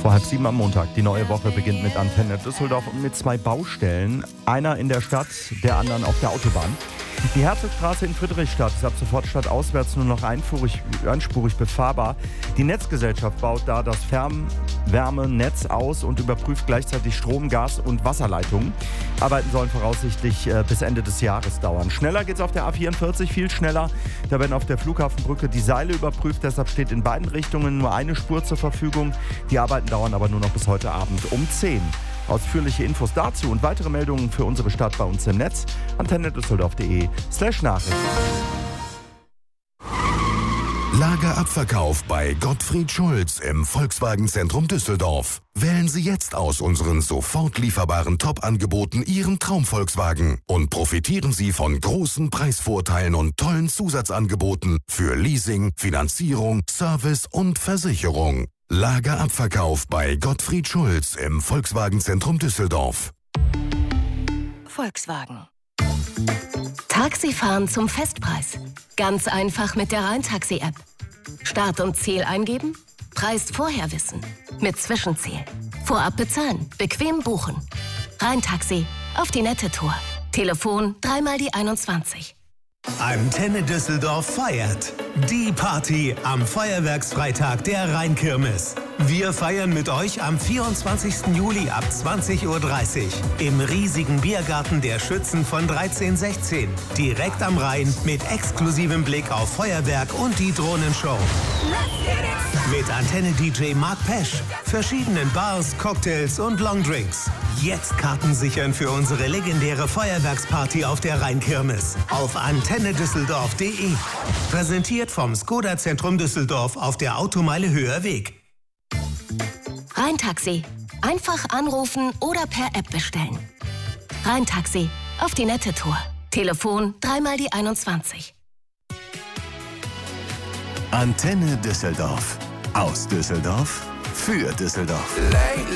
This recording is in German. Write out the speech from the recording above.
6:30 am Montag. Die neue Woche beginnt mit Antenne Düsseldorf und mit 2 Baustellen. Einer in der Stadt, der anderen auf der Autobahn. Die Herzogstraße in Friedrichstadt ist ab sofort stadtauswärts nur noch einspurig befahrbar. Die Netzgesellschaft baut da das Fernwärmenetz aus und überprüft gleichzeitig Strom-, Gas- und Wasserleitungen. Arbeiten sollen voraussichtlich bis Ende des Jahres dauern. Schneller geht's auf der A44, viel schneller. Da werden auf der Flughafenbrücke die Seile überprüft. Deshalb steht in beiden Richtungen nur eine Spur zur Verfügung. Die Arbeiten dauern aber nur noch bis heute Abend um 10. Ausführliche Infos dazu und weitere Meldungen für unsere Stadt bei uns im Netz. antennedüsseldorf.de/Nachrichten. Lagerabverkauf bei Gottfried Schulz im Volkswagen-Zentrum Düsseldorf. Wählen Sie jetzt aus unseren sofort lieferbaren Top-Angeboten Ihren Traum-Volkswagen und profitieren Sie von großen Preisvorteilen und tollen Zusatzangeboten für Leasing, Finanzierung, Service und Versicherung. Lagerabverkauf bei Gottfried Schulz im Volkswagen-Zentrum Düsseldorf. Volkswagen. Taxifahren zum Festpreis. Ganz einfach mit der Rhein-Taxi-App. Start und Ziel eingeben, Preis vorher wissen. Mit Zwischenziel. Vorab bezahlen, bequem buchen. Rhein-Taxi, auf die nette Tour. Telefon 3 mal die 21. Antenne Düsseldorf feiert. Die Party am Feuerwerksfreitag der Rheinkirmes. Wir feiern mit euch am 24. Juli ab 20:30 Uhr im riesigen Biergarten der Schützen von 1316. Direkt am Rhein mit exklusivem Blick auf Feuerwerk und die Drohnenshow. Mit Antenne-DJ Mark Pesch, verschiedenen Bars, Cocktails und Longdrinks. Jetzt Karten sichern für unsere legendäre Feuerwerksparty auf der Rheinkirmes. Auf antennedüsseldorf.de. Präsentiert vom Skoda-Zentrum Düsseldorf auf der Automeile Höherweg. Rhein-Taxi. Einfach anrufen oder per App bestellen. Rhein-Taxi, auf die nette Tour. Telefon 3 mal die 21. Antenne Düsseldorf. Aus Düsseldorf für Düsseldorf.